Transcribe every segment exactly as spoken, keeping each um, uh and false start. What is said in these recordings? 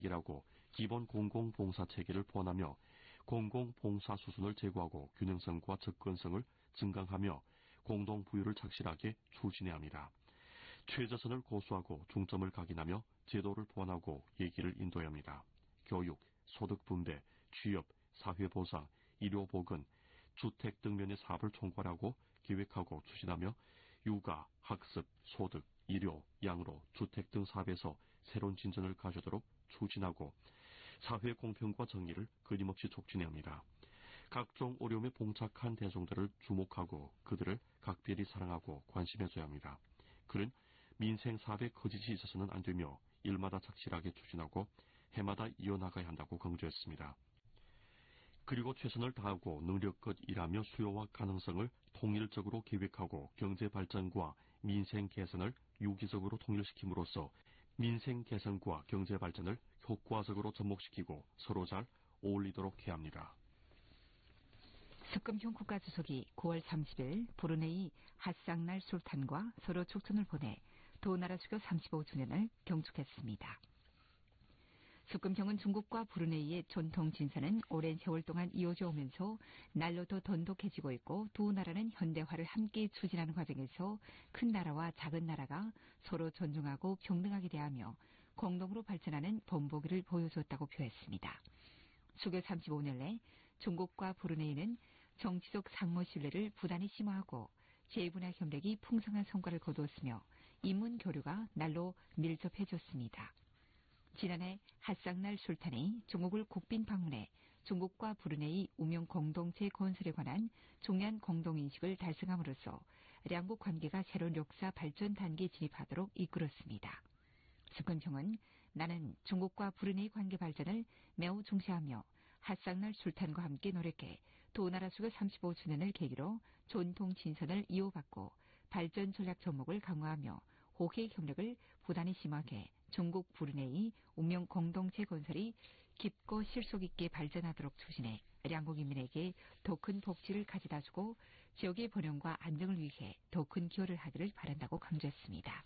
이라고 기본 공공봉사 체계를 포함하며 공공봉사 수준을 제고하고 균형성과 접근성을 증강하며 공동부유를 착실하게 추진해야 합니다. 최저선을 고수하고 중점을 각인하며 제도를 보완하고 얘기를 인도해야 합니다. 교육, 소득 분배, 취업, 사회보상, 의료보건, 주택 등 면의 사업을 총괄하고 기획하고 추진하며 육아, 학습, 소득, 의료, 양로, 주택 등 사업에서 새로운 진전을 가져도록 추진하고 사회 공평과 정의를 끊임없이 촉진해야 합니다. 각종 어려움에 봉착한 대중들을 주목하고 그들을 각별히 사랑하고 관심해줘야 합니다. 그는 민생 사업에 거짓이 있어서는 안 되며 일마다 착실하게 추진하고 해마다 이어나가야 한다고 강조했습니다. 그리고 최선을 다하고 능력껏 일하며 수요와 가능성을 통일적으로 계획하고 경제 발전과 민생 개선을 유기적으로 통일시킴으로써 민생 개선과 경제 발전을 효과적으로 접목시키고 서로 잘 어울리도록 해야 합니다. 습금형 국가주석이 구월 삼십일 브루네이 핫상날 술탄과 서로 촉천을 보내 두 나라 수교 삼십오 주년을 경축했습니다. 습금형은 중국과 브루네이의 전통 진사는 오랜 세월 동안 이어져 오면서 날로 더 돈독해지고 있고 두 나라는 현대화를 함께 추진하는 과정에서 큰 나라와 작은 나라가 서로 존중하고 평등하게 대하며 공동으로 발전하는 본보기를 보여줬다고 표했습니다. 수교 삼십오 년 내 중국과 브루네이는 정치적 상호 신뢰를 부단히 심화하고 재분야 협력이 풍성한 성과를 거두었으며 인문 교류가 날로 밀접해졌습니다. 지난해 핫상날 술탄이 중국을 국빈 방문해 중국과 브루네이 우명 공동체 건설에 관한 중요한 공동인식을 달성함으로써 양국 관계가 새로운 역사 발전 단계에 진입하도록 이끌었습니다. 습금형은 나는 중국과 브루네이 관계 발전을 매우 중시하며 핫상날 술탄과 함께 노력해 두 나라 수교 삼십오 주년을 계기로 전통 진선을 이어받고 발전 전략 접목을 강화하며 호혜 협력을 부단히 심하게 중국 브루네이 운명 공동체 건설이 깊고 실속 있게 발전하도록 추진해 양국 인민에게 더 큰 복지를 가져다주고 지역의 번영과 안정을 위해 더 큰 기여를 하기를 바란다고 강조했습니다.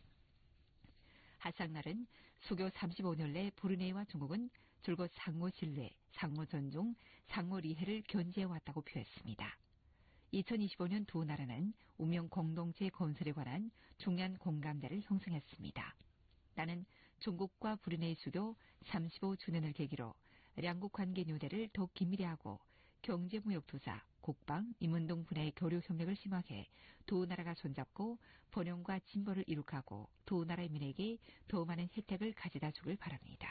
핫상날은 수교 삼십오 년 내 브루네이와 중국은 줄곧 상호 신뢰, 상호 존중, 상호 리해를 견지해왔다고 표했습니다. 이천이십오 년 두 나라는 운명 공동체 건설에 관한 중요한 공감대를 형성했습니다. 나는 중국과 브루네이 수교 삼십오 주년을 계기로 양국 관계 뉴대를 더 긴밀히 하고 경제무역 투자, 국방, 인문 등 분야의 교류 협력을 심하게 두 나라가 손잡고 번영과 진보를 이룩하고 두 나라의 민에게 더 많은 혜택을 가져다 주길 바랍니다.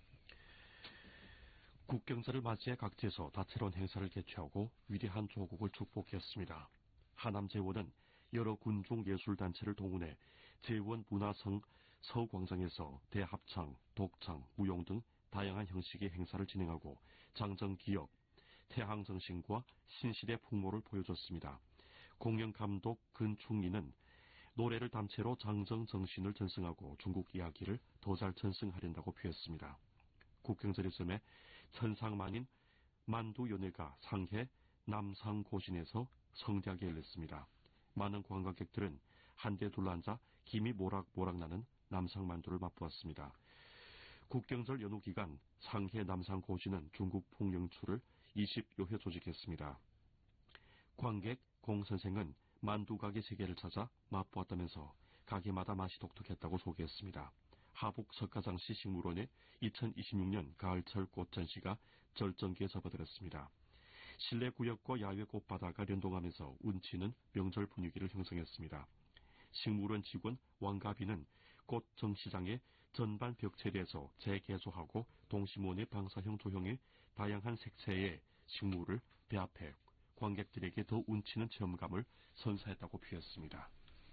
국경사를 맞이해 각지에서 다채로운 행사를 개최하고 위대한 조국을 축복했습니다. 하남제원은 여러 군중 예술단체를 동원해 제원 문화성 서광장에서 대합창, 독창, 무용 등 다양한 형식의 행사를 진행하고 장정기억, 태항정신과 신시대 풍모를 보여줬습니다. 공연감독 근충리는 노래를 단체로 장정정신을 전승하고 중국 이야기를 더 잘 전승하려고 표했습니다. 국경절에섬에 천상만인 만두연회가 상해 남상고신에서 성대하게 열렸습니다. 많은 관광객들은 한데 둘러앉아 김이 모락모락 나는 남상만두를 맛보았습니다. 국경절 연휴 기간 상해 남상고신은 중국 풍령추를 이십여 회 조직했습니다. 관객 공선생은 만두 가게 세 개를 찾아 맛보았다면서 가게마다 맛이 독특했다고 소개했습니다. 하북 석가장시 식물원의 이천이십육 년 가을철 꽃전시가 절정기에 접어들었습니다. 실내 구역과 야외 꽃바다가 연동하면서 운치는 명절 분위기를 형성했습니다. 식물원 직원 왕가비는 꽃 정시장의 전반 벽체리에서 재개조하고 동심원의 방사형 조형의 다양한 색채의 식물을 배합해 관객들에게 더 운치는 체험감을 선사했다고 표했습니다.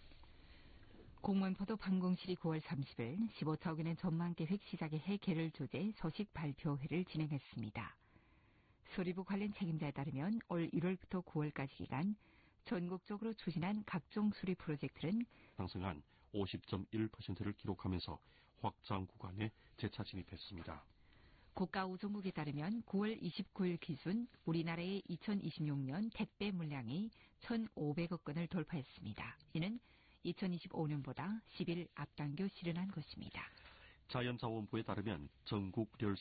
공무원포도 방공실이 구월 삼십일 십오 차억엔의 전망계획 시작의 해 개를 주제 소식 발표회를 진행했습니다. 수리부 관련 책임자에 따르면 올 일월부터 구월까지 기간 전국적으로 추진한 각종 수리 프로젝트는 상승한 오십 점 일 퍼센트를 기록하면서 확장 구간에 재차 진입했습니다. 국가우정국에 따르면 구월 이십구일 기준 우리나라의 이천이십육 년 택배 물량이 천오백억 건을 돌파했습니다. 이는 이천이십오 년보다 십 일 앞당겨 실현한 것입니다. 자연자원부에 따르면 전국 열세